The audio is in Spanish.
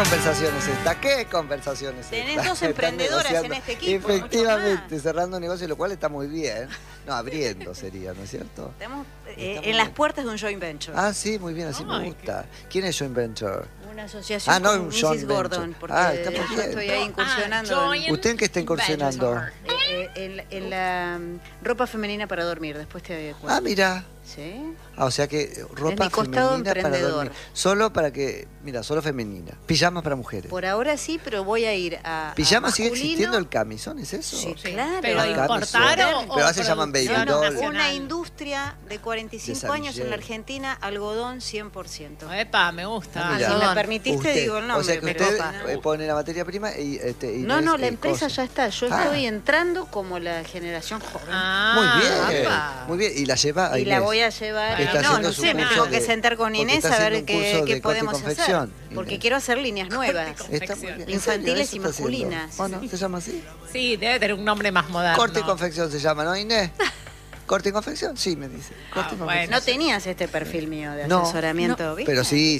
conversación es esta? ¿Qué conversación es esta? Tenés dos emprendedoras en este equipo. Efectivamente, cerrando un negocio, lo cual está muy bien. No, abriendo sería, ¿no es cierto? Estamos en las puertas de un joint venture. Ah, sí, muy bien, así me gusta. ¿Quién es joint venture? Una asociación con Mrs. Gordon, porque está muy yo bien. estoy ahí incursionando. ¿Usted en qué está incursionando? En la ropa femenina para dormir, después te cuento. Ah, mira. ¿Sí? Ah, o sea que ropa mi costado femenina para dormir. Solo para que, mira, solo femenina. Pijamas para mujeres. Por ahora sí, pero voy a ir a ¿Pijama sigue masculino. existiendo el camisón? ¿Es eso? Sí, claro. ¿Pero importaron o pero ahora se llaman baby doll. Una industria de 45 años en la Argentina, algodón 100%. Epa, me gusta. Si me permitiste, digo el nombre. O sea que usted pone la materia prima y no, la empresa ya está. Yo estoy entrando como la generación joven. Muy bien, muy bien. Y la lleva a Y la voy a llevar. No sé, me tengo que sentar con Inés a ver qué podemos hacer. Porque quiero hacer líneas nuevas. Infantiles y masculinas. ¿O no? ¿Se llama así? Sí, debe tener un nombre más moderno. Corte y confección se llama, ¿no, Inés? ¿Corte y confección? Sí, me dice. No tenías este perfil mío de asesoramiento, ¿viste? Pero sí,